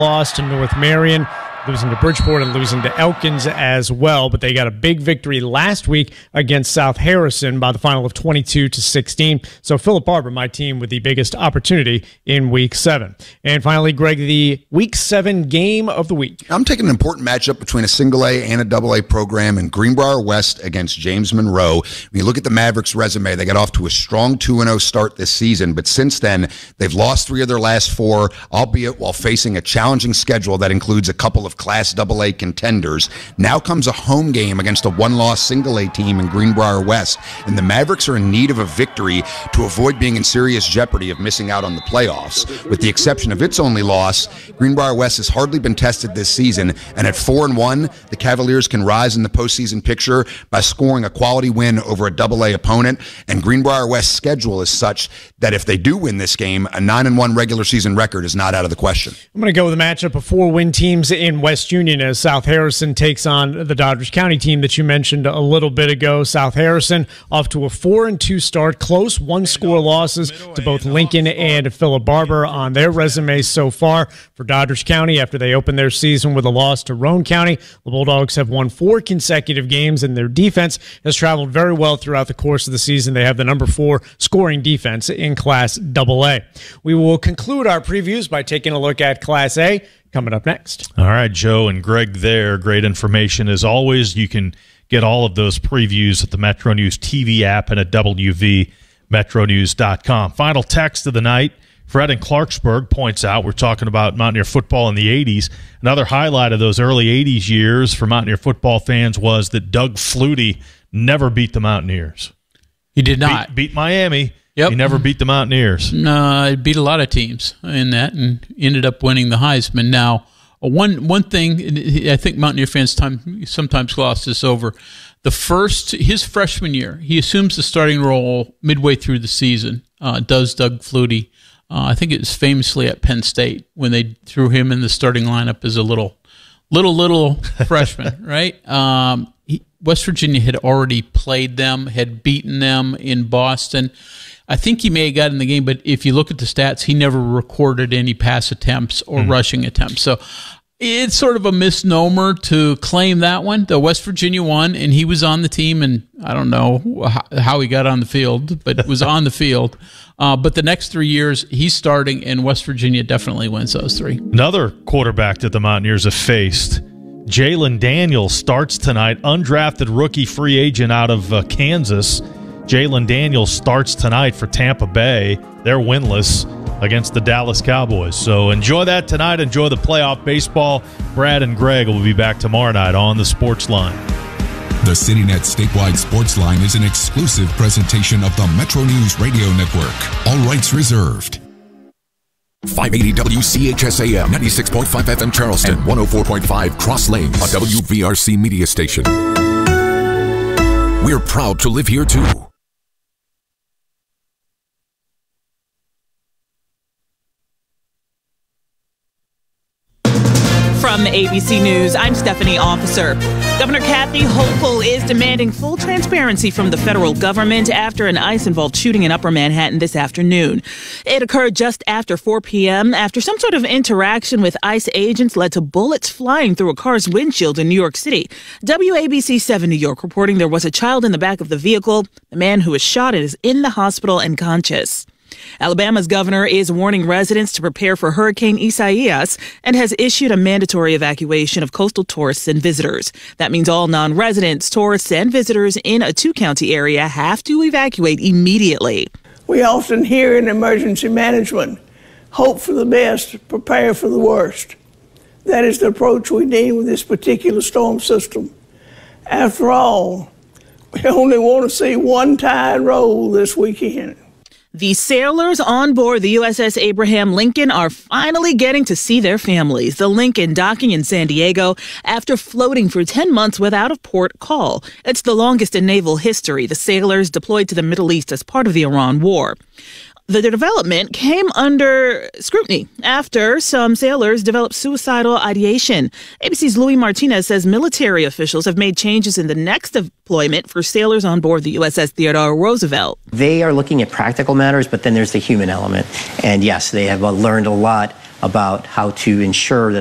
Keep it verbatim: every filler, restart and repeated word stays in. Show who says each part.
Speaker 1: loss to North Marion, losing to Bridgeport and losing to Elkins as well. But they got a big victory last week against South Harrison by the final of twenty-two to sixteen. So Philip Barber, my team, with the biggest opportunity in week seven. And finally, Greg, the week seven game of the week.
Speaker 2: I'm taking an important matchup between a single A and a double A program in Greenbrier West against James Monroe. When you look at the Mavericks' resume, they got off to a strong two and oh start this season, but since then, they've lost three of their last four, albeit while facing a challenging schedule that includes a couple of Class double A contenders. Now comes a home game against a one-loss single A team in Greenbrier West, and the Mavericks are in need of a victory to avoid being in serious jeopardy of missing out on the playoffs. With the exception of its only loss, Greenbrier West has hardly been tested this season, and at four and one, the Cavaliers can rise in the postseason picture by scoring a quality win over a double A opponent. And Greenbrier West's schedule is such that if they do win this game, a nine and one regular season record is not out of the question.
Speaker 1: I'm going to go with a matchup of four-win teams in West Union as South Harrison takes on the Doddridge County team that you mentioned a little bit ago. South Harrison off to a four and two start, close one-score losses to both Lincoln and Philip Barber on their resumes so far. For Doddridge County, after they opened their season with a loss to Roane County, the Bulldogs have won four consecutive games, and their defense has traveled very well throughout the course of the season. They have the number four scoring defense in Class double A. We will conclude our previews by taking a look at Class A. Coming up next.
Speaker 3: All right, Joe and Greg there. Great information. As always, you can get all of those previews at the Metro News T V app and at W V metro news dot com. Final text of the night. Fred in Clarksburg points out, we're talking about Mountaineer football in the eighties. Another highlight of those early eighties years for Mountaineer football fans was that Doug Flutie never beat the Mountaineers.
Speaker 4: He did not.
Speaker 3: Beat, beat Miami.
Speaker 4: Yep.
Speaker 3: He never beat the Mountaineers.
Speaker 4: No, he beat a lot of teams in that and ended up winning the Heisman. Now, one one thing, I think Mountaineer fans time, sometimes gloss this over. The first, his freshman year, he assumes the starting role midway through the season, uh, does Doug Flutie. Uh, I think it was famously at Penn State when they threw him in the starting lineup as a little, little, little freshman, right? Um, he, West Virginia had already played them, had beaten them in Boston. I think he may have gotten in the game, but if you look at the stats, he never recorded any pass attempts or mm-hmm. rushing attempts. So it's sort of a misnomer to claim that one. The West Virginia won, and he was on the team, and I don't know how he got on the field, but was on the field. Uh, but the next three years, he's starting, and West Virginia definitely wins those three.
Speaker 3: Another quarterback that the Mountaineers have faced, Jalen Daniels, starts tonight, undrafted rookie free agent out of uh, Kansas. Jalen Daniels starts tonight for Tampa Bay. They're winless against the Dallas Cowboys. So enjoy that tonight. Enjoy the playoff baseball. Brad and Greg will be back tomorrow night on the Sports Line.
Speaker 5: The CityNet Statewide Sports Line is an exclusive presentation of the Metro News Radio Network. All rights reserved.
Speaker 6: five eighty W C H S A M, ninety-six point five F M Charleston, and one oh four point five Cross Lanes, a W V R C media station. We're proud to live here too.
Speaker 7: From A B C News, I'm Stephanie Officer. Governor Kathy Hochul is demanding full transparency from the federal government after an ICE-involved shooting in Upper Manhattan this afternoon. It occurred just after four p.m. after some sort of interaction with ICE agents led to bullets flying through a car's windshield in New York City. W A B C seven New York reporting there was a child in the back of the vehicle. The man who was shot is in the hospital and conscious. Alabama's governor is warning residents to prepare for Hurricane Isaias and has issued a mandatory evacuation of coastal tourists and visitors. That means all non-residents, tourists, and visitors in a two-county area have to evacuate immediately.
Speaker 8: We often hear in emergency management, hope for the best, prepare for the worst. That is the approach we need with this particular storm system. After all, we only want to see one tide roll this weekend.
Speaker 7: The sailors on board the U S S Abraham Lincoln are finally getting to see their families. The Lincoln docking in San Diego after floating for ten months without a port call. It's the longest in naval history. The sailors deployed to the Middle East as part of the Iran War. The development came under scrutiny after some sailors developed suicidal ideation. A B C's Louis Martinez says military officials have made changes in the next deployment for sailors on board the U S S Theodore Roosevelt.
Speaker 9: They are looking at practical matters, but then there's the human element. And yes, they have learned a lot about how to ensure that